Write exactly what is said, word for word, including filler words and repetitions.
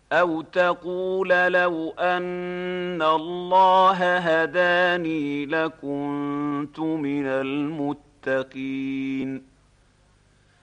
أو تقول لو أن الله هداني لكنت من المتقين